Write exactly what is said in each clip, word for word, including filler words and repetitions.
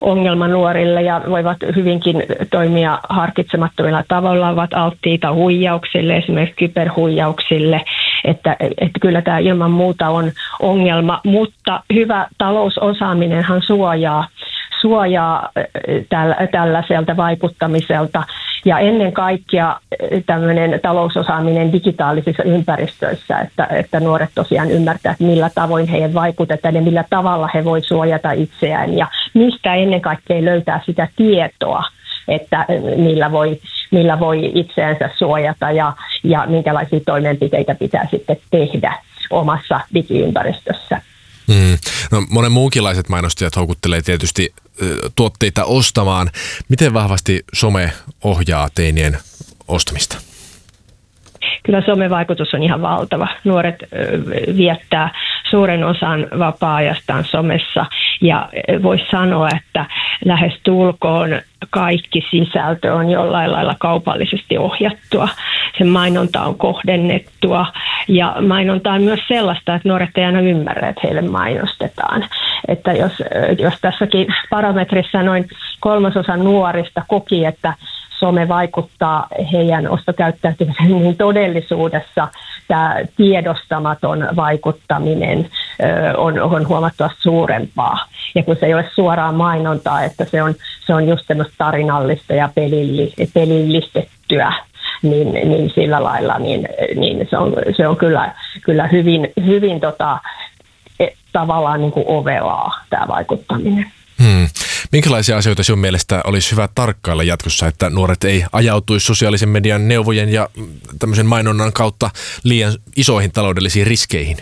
ongelmanuorille ja voivat hyvinkin toimia harkitsemattomilla tavoilla, ovat alttiita huijauksille, esimerkiksi kyberhuijauksille, että, että kyllä tämä ilman muuta on ongelma, mutta hyvä talousosaaminenhan suojaa, suojaa tällä, tällaiselta vaikuttamiselta ja ennen kaikkea tämmöinen talousosaaminen digitaalisissa ympäristöissä, että, että nuoret tosiaan ymmärtävät, millä tavoin heidän vaikutetaan ja millä tavalla he voi suojata itseään ja mistä ennen kaikkea löytää sitä tietoa, että millä voi, millä voi itseänsä suojata ja, ja minkälaisia toimenpiteitä pitää sitten tehdä omassa digiympäristössä. Mm. No, monen muunkinlaiset mainostajat houkuttelee tietysti ö, tuotteita ostamaan. Miten vahvasti some ohjaa teinien ostamista? Kyllä somevaikutus on ihan valtava. Nuoret ö, viettää suuren osan vapaa-ajastaan somessa ja voisi sanoa, että lähes tulkoon kaikki sisältö on jollain lailla kaupallisesti ohjattua. Sen mainonta on kohdennettua ja mainonta on myös sellaista, että nuoret ei aina ymmärrä, että heille mainostetaan. Että jos, jos tässäkin parametrissa noin kolmasosa nuorista koki, että some vaikuttaa heidän ostokäyttäytymiseen, niin todellisuudessa tämä tiedostamaton vaikuttaminen on, on huomattavasti suurempaa. Ja kun se ei ole suoraan mainontaa, että se on, se on just semmoista tarinallista ja pelillistettyä, niin, niin sillä lailla niin, niin se on, se on kyllä, kyllä hyvin, hyvin tota, tavallaan niin kuin ovelaa tämä vaikuttaminen. Hmm. Minkälaisia asioita sinun mielestä olisi hyvä tarkkailla jatkossa, että nuoret ei ajautuisi sosiaalisen median neuvojen ja tämmöisen mainonnan kautta liian isoihin taloudellisiin riskeihin?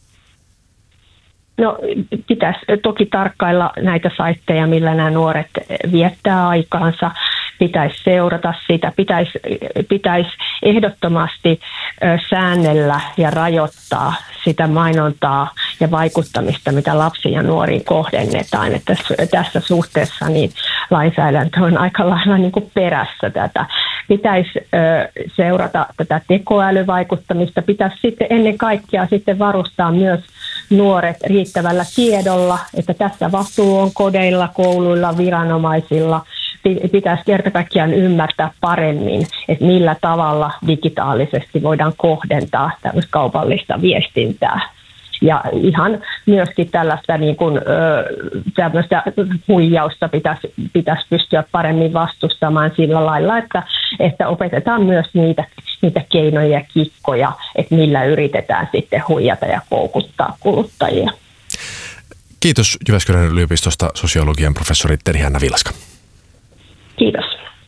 No pitäisi toki tarkkailla näitä saitteja, millä nämä nuoret viettää aikaansa. Pitäisi seurata sitä, pitäisi, pitäisi ehdottomasti säännellä ja rajoittaa sitä mainontaa ja vaikuttamista, mitä lapsiin ja nuoriin kohdennetaan. Että tässä suhteessa niin lainsäädäntö on aika lailla niin kuin perässä tätä. Pitäisi seurata tätä tekoälyvaikuttamista, pitäisi sitten ennen kaikkea sitten varustaa myös nuoret riittävällä tiedolla, että tässä vastuu on kodeilla, kouluilla, viranomaisilla. Pitäisi kerta kaikkiaan ymmärtää paremmin, että millä tavalla digitaalisesti voidaan kohdentaa tämmöistä kaupallista viestintää. Ja ihan myöskin tällaista niin kuin, tämmöistä huijausta pitäisi, pitäisi pystyä paremmin vastustamaan sillä lailla, että, että opetetaan myös niitä, niitä keinoja ja kikkoja, että millä yritetään sitten huijata ja koukuttaa kuluttajia. Kiitos Jyväskylän yliopistosta sosiologian professori Terhi-Hanna Vilaska. Kiitos.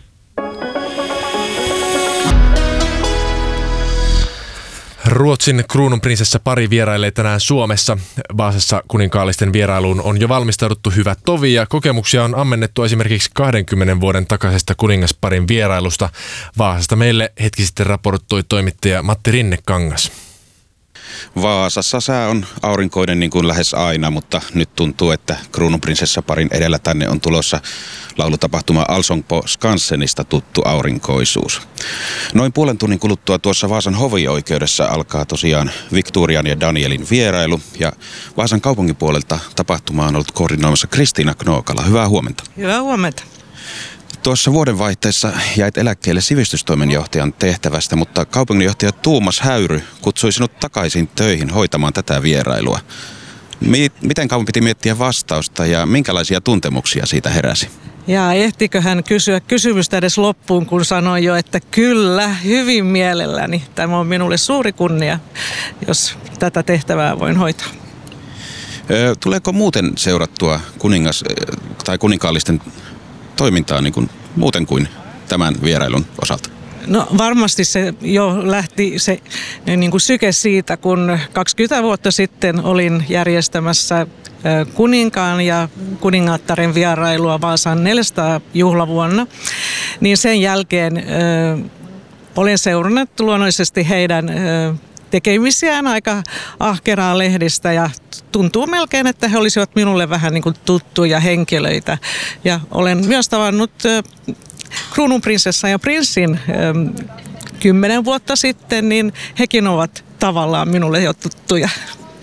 Ruotsin kruununprinsessa pari vierailee tänään Suomessa. Vaasassa kuninkaallisten vierailuun on jo valmistauduttu hyvä tovi ja kokemuksia on ammennettu esimerkiksi kahdenkymmenen vuoden takaisesta kuningasparin vierailusta. Vaasasta meille hetki sitten raportoi toimittaja Matti Rinnekangas. Vaasassa sää on aurinkoinen niin kuin lähes aina, mutta nyt tuntuu, että kruununprinsessaparin edellä tänne on tulossa laulutapahtuma Allsång på Skansenista tuttu aurinkoisuus. Noin puolen tunnin kuluttua tuossa Vaasan hovioikeudessa alkaa tosiaan Victorian ja Danielin vierailu ja Vaasan kaupungin puolelta tapahtuma on ollut koordinoimassa Kristiina Knookala. Hyvää huomenta. Hyvää huomenta. Tuossa vuodenvaihteessa jäit eläkkeelle sivistystoimenjohtajan tehtävästä, mutta kaupunginjohtaja Tuumas Häyry kutsui sinut takaisin töihin hoitamaan tätä vierailua. Miten kauan piti miettiä vastausta ja minkälaisia tuntemuksia siitä heräsi? Ja ehtikö hän kysyä kysymystä edes loppuun, kun sanoi jo, että kyllä, hyvin mielelläni. Tämä on minulle suuri kunnia, jos tätä tehtävää voin hoitaa. Tuleeko muuten seurattua kuningas tai kuninkaallisten toimintaa niin kuin muuten kuin tämän vierailun osalta? No varmasti se jo lähti se niin kuin syke siitä, kun kaksikymmentä vuotta sitten olin järjestämässä kuninkaan ja kuningattaren vierailua Vaasan neljäsataa juhlavuonna, niin sen jälkeen ö, olen seurannut luonnollisesti heidän ö, tekemisiään aika ahkeraa lehdistä ja tuntuu melkein, että he olisivat minulle vähän niin kuin tuttuja henkilöitä. Ja olen myös tavannut ö, kruununprinsessa ja prinssin ö, kymmenen vuotta sitten, niin hekin ovat tavallaan minulle jo tuttuja.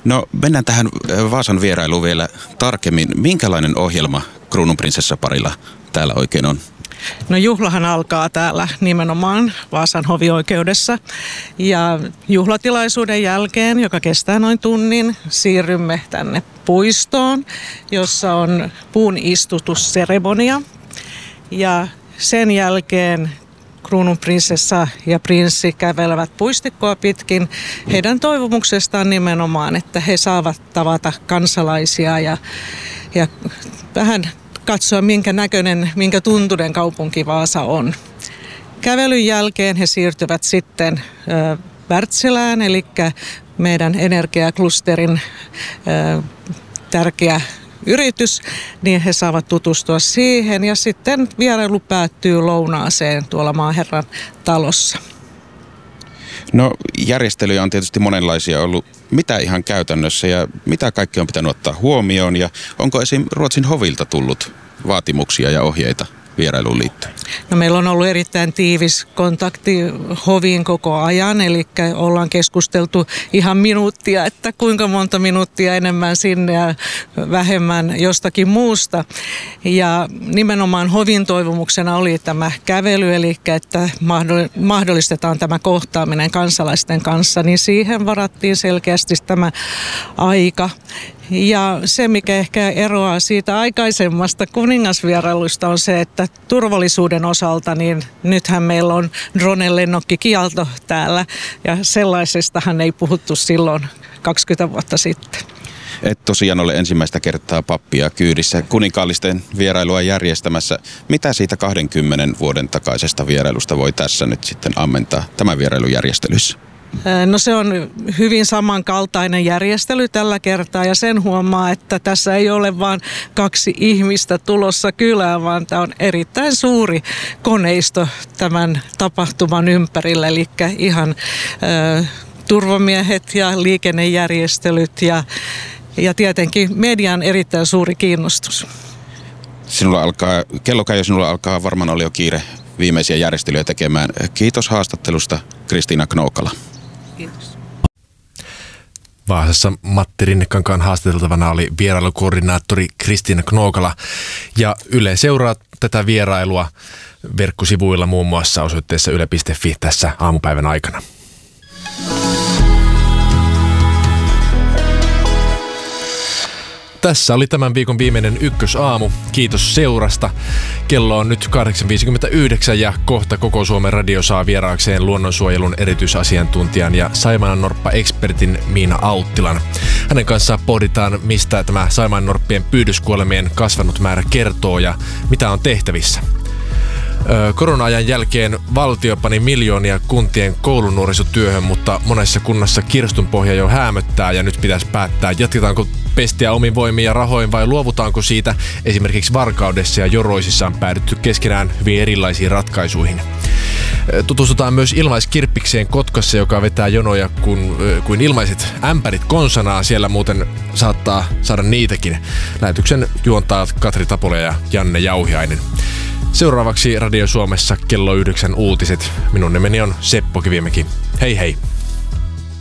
No mennään tähän Vaasan vierailuun vielä tarkemmin. Minkälainen ohjelma kruununprinsessaparilla täällä oikein on? No juhlahan alkaa täällä nimenomaan Vaasan hovioikeudessa ja juhlatilaisuuden jälkeen, joka kestää noin tunnin, siirrymme tänne puistoon, jossa on puun istutusseremonia ja sen jälkeen kruununprinsessa ja prinssi kävelevät puistikkoa pitkin. Heidän toivomuksestaan nimenomaan, että he saavat tavata kansalaisia ja, ja vähän katsoa, minkä näköinen, minkä tuntuinen kaupunki Vaasa on. Kävelyn jälkeen he siirtyvät sitten ö, Wärtsilään, eli meidän energiaklusterin ö, tärkeä yritys, niin he saavat tutustua siihen ja sitten vierailu päättyy lounaaseen tuolla Maaherran talossa. No järjestelyjä on tietysti monenlaisia ollut. Mitä ihan käytännössä ja mitä kaikki on pitänyt ottaa huomioon ja onko esim. Ruotsin hovilta tullut vaatimuksia ja ohjeita vierailuun liittyen? No meillä on ollut erittäin tiivis kontakti hoviin koko ajan, eli ollaan keskusteltu ihan minuuttia, että kuinka monta minuuttia enemmän sinne ja vähemmän jostakin muusta. Ja nimenomaan hovin toivomuksena oli tämä kävely, eli että mahdollistetaan tämä kohtaaminen kansalaisten kanssa, niin siihen varattiin selkeästi tämä aika. Ja se, mikä ehkä eroaa siitä aikaisemmasta kuningasvierailusta on se, että turvallisuuden osalta, niin nythän meillä on drone-lennokkikielto täällä ja sellaisestahan ei puhuttu silloin kaksikymmentä vuotta sitten. Et tosiaan ole ensimmäistä kertaa pappia kyydissä kuninkaallisten vierailua järjestämässä. Mitä siitä kahdenkymmenen vuoden takaisesta vierailusta voi tässä nyt sitten ammentaa tämän vierailun järjestelyissä? No se on hyvin samankaltainen järjestely tällä kertaa ja sen huomaa, että tässä ei ole vain kaksi ihmistä tulossa kylään, vaan tämä on erittäin suuri koneisto tämän tapahtuman ympärillä, eli ihan ö, turvamiehet ja liikennejärjestelyt ja, ja tietenkin median erittäin suuri kiinnostus. Sinulla alkaa, kello käy, sinulla alkaa varmaan olla jo kiire viimeisiä järjestelyjä tekemään. Kiitos haastattelusta, Kristiina Knookala. Kiitos. Vaasassa Matti Rinnekankaan haastateltavana oli vierailukoordinaattori Kristiina Knookala. Ja Yle seuraa tätä vierailua verkkosivuilla muun muassa osoitteessa yle piste fi tässä aamupäivän aikana. Tässä oli tämän viikon viimeinen ykkösaamu. Kiitos seurasta. Kello on nyt kahdeksan viisikymmentäyhdeksän ja kohta Koko Suomen radio saa vieraakseen luonnonsuojelun erityisasiantuntijan ja Saimaannorppa-ekspertin Miina Auttilan. Hänen kanssaan pohditaan, mistä tämä saimaannorppien pyydyskuolemien kasvanut määrä kertoo ja mitä on tehtävissä. Korona-ajan jälkeen valtio pani miljoonia kuntien koulunuorisotyöhön, mutta monessa kunnassa kirstunpohja jo häämöttää ja nyt pitäisi päättää, jatketaanko pestiä omin voimin ja rahoin vai luovutaanko siitä. Esimerkiksi Varkaudessa ja Joroisissa on päädytty keskenään hyvin erilaisiin ratkaisuihin. Tutustutaan myös ilmaiskirppikseen Kotkassa, joka vetää jonoja kuin, kuin ilmaiset ämpärit konsanaa. Siellä muuten saattaa saada niitäkin. Lähetyksen juontaa Katri Tapola ja Janne Jauhiainen. Seuraavaksi Radio Suomessa kello yhdeksän uutiset. Minun nimeni on Seppo Kivimäki. Hei hei!